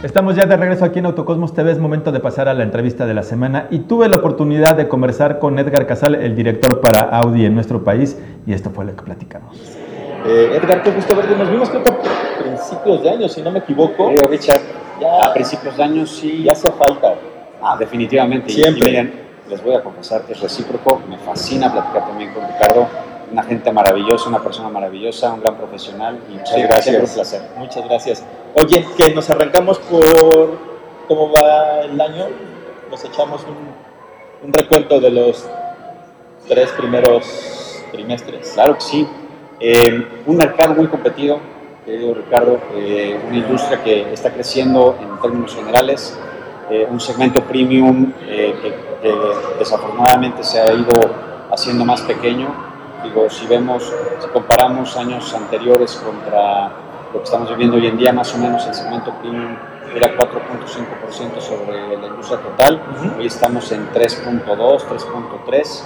Estamos ya de regreso aquí en Autocosmos TV, es momento de pasar a la entrevista de la semana y tuve la oportunidad de conversar con Edgar Casal, el director para Audi en nuestro país, y esto fue lo que platicamos. Edgar, qué gusto verte, nos vimos creo que a principios de año, si no me equivoco. Richard, ya, a principios de año sí. Ya hace falta. Definitivamente. Siempre. Y miren, les voy a confesar que es recíproco, me fascina platicar también con Ricardo, una gente maravillosa, una persona maravillosa, un gran profesional y Muchas gracias. siempre un placer. Muchas gracias. Oye, que nos arrancamos por cómo va el año, nos echamos un recuento de los 3 primeros trimestres. Claro que sí. Un mercado muy competido, querido Ricardo, una industria que está creciendo en términos generales, un segmento premium que desafortunadamente se ha ido haciendo más pequeño. Digo, si comparamos años anteriores contra lo que estamos viviendo hoy en día, más o menos el segmento premium era 4.5% sobre la industria total, hoy estamos en 3.2, 3.3%.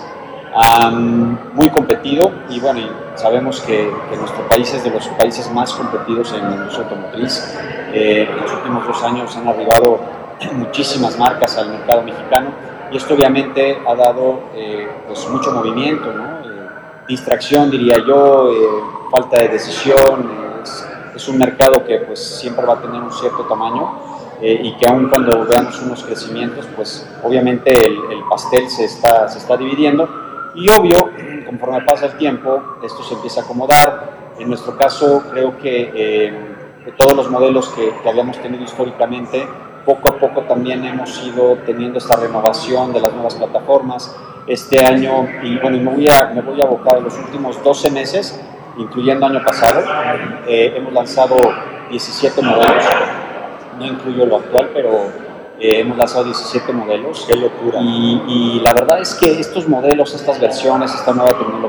Muy competido y bueno, y sabemos que nuestro país es de los países más competidos en la industria automotriz. En los últimos 2 años han arribado muchísimas marcas al mercado mexicano y esto obviamente ha dado pues mucho movimiento, ¿no? Distracción diría yo, falta de decisión, es un mercado que pues siempre va a tener un cierto tamaño y que aun cuando veamos unos crecimientos pues obviamente el pastel se está dividiendo. Y obvio, conforme pasa el tiempo, esto se empieza a acomodar. En nuestro caso, creo que todos los modelos que habíamos tenido históricamente, poco a poco también hemos ido teniendo esta renovación de las nuevas plataformas. Este año, y bueno, me voy a abocar a los últimos 12 meses, incluyendo año pasado, hemos lanzado 17 modelos, no incluyo lo actual, pero hemos lanzado 17 modelos. ¡Qué locura! Y la verdad es que estos modelos, estas versiones, esta nueva tecnología,